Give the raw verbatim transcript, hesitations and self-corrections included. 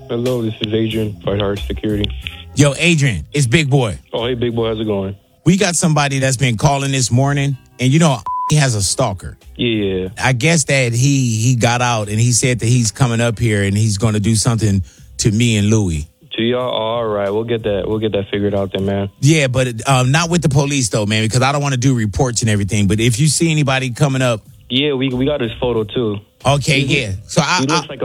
Hello, this is Adrian, Fight Hard Security. Yo, Adrian, it's Big Boy. Oh, hey, Big Boy, how's it going? We got somebody that's been calling this morning, and you know, he has a stalker. Yeah. I guess that he he got out, and he said that he's coming up here, and he's going to do something to me and Louie. To y'all, all right, we'll get that. We'll get that figured out then, man. Yeah, but um, not with the police though, man, because I don't want to do reports and everything. But if you see anybody coming up, yeah, we we got his photo too. Okay, yeah. So I, he I looks like a